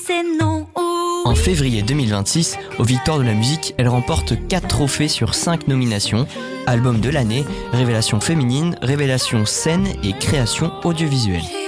c'est non ou En février 2026, aux Victoires de la musique, elle remporte 4 trophées sur 5 nominations. Album de l'année, révélation féminine, révélation scène et création audiovisuelle.